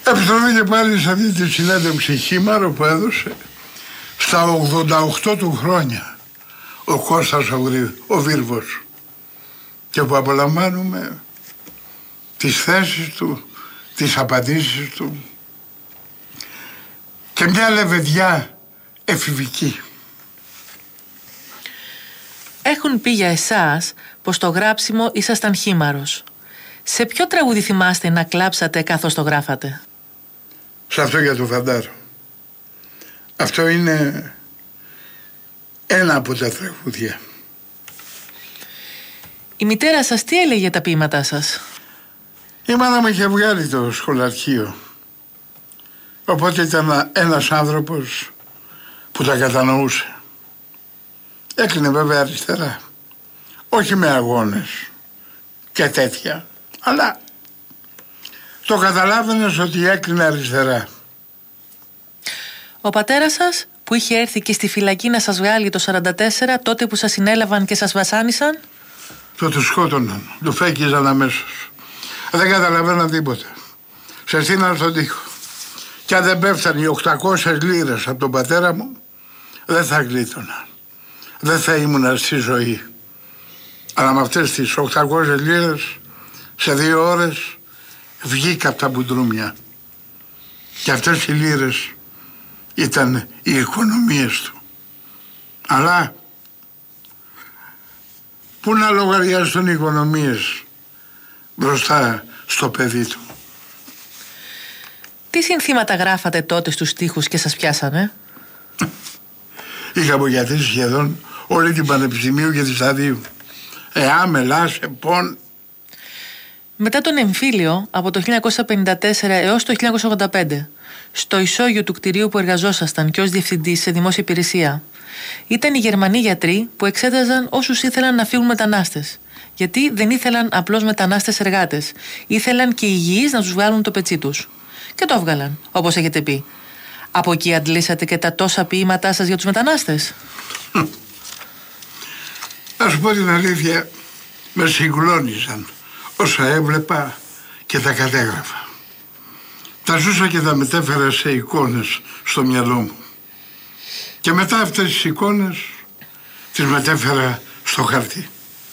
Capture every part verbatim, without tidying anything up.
Επιστροφή και πάλι σε αυτή τη συνέντευξη Χήμαρο που έδωσε στα ογδόντα οκτώ του χρόνια ο Κώστας ο, ο Βίρβος, και που απολαμβάνουμε τις θέσεις του, τις απαντήσεις του και μια λεβεδιά εφηβική. Έχουν πει για εσάς πως το γράψιμο ήσασταν χήμαρος. Σε ποιο τραγούδι θυμάστε να κλάψατε καθώς το γράφατε? Σε αυτό για το φαντάρο. Αυτό είναι ένα από τα τραγούδια. Η μητέρα σας τι έλεγε για τα ποίηματά σας? Η μάνα μου είχε βγάλει το σχολαρχείο, οπότε ήταν ένας άνθρωπος που τα κατανοούσε. Έκλεινε βέβαια αριστερά, όχι με αγώνες και τέτοια, αλλά το καταλάβαινες ότι έκλεινε αριστερά. Ο πατέρας σας που είχε έρθει και στη φυλακή να σας βγάλει το σαράντα τέσσερα, τότε που σας συνέλαβαν και σας βασάνισαν? Το του σκότωναν, το φέκιζαν αμέσως. Δεν καταλαβαίνα τίποτα. Σε στείναν στον τοίχο. Και αν δεν πέφτανε οι οκτακόσιες λίρες από τον πατέρα μου, δεν θα γλίτωνα. Δεν θα ήμουν στη ζωή. Αλλά με αυτές τις οκτακόσιες λίρες, σε δύο ώρες, βγήκα από τα μπουντρούμια. Και αυτές οι λίρες ήταν οι οικονομίες του. Αλλά πού να λογαριάσουν οι οικονομίες μπροστά στο παιδί του. Τι συνθήματα γράφατε τότε στους στίχους και σας πιάσανε? Είχα απογιατρήσει σχεδόν όλη την Πανεπιστημίου και τη Σταδίου. Εά, μελάς, επών. Μετά τον εμφύλιο, από το χίλια εννιακόσια πενήντα τέσσερα έως το χίλια εννιακόσια ογδόντα πέντε, στο ισόγειο του κτηρίου που εργαζόσασταν και ως διευθυντής σε δημόσια υπηρεσία, ήταν οι Γερμανοί γιατροί που εξέταζαν όσους ήθελαν να φύγουν μετανάστες. Γιατί δεν ήθελαν απλώς μετανάστες εργάτες. Ήθελαν και οι υγιείς να τους βγάλουν το πετσί τους. Και το έβγαλαν, όπως έχετε πει. Από εκεί αντλήσατε και τα τόσα ποίηματά σας για τους μετανάστες? Να σου πω την αλήθεια, με συγκλώνησαν όσα έβλεπα και τα κατέγραφα. Τα ζούσα και τα μετέφερα σε εικόνες στο μυαλό μου. Και μετά αυτές τις εικόνες τις μετέφερα στο χαρτί.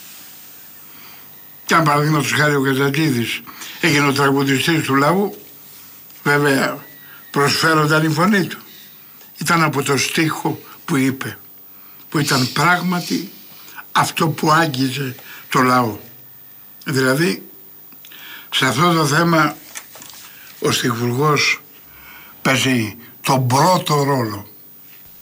Και αν παραδείγματος χάρη ο Καζατζίδης έγινε ο τραγουδιστής του λαού, βέβαια προσφέρονταν η φωνή του. Ήταν από το στίχο που είπε, που ήταν πράγματι αυτό που άγγιζε το λαό. Δηλαδή, σε αυτό το θέμα ο στιχουργός παίζει τον πρώτο ρόλο.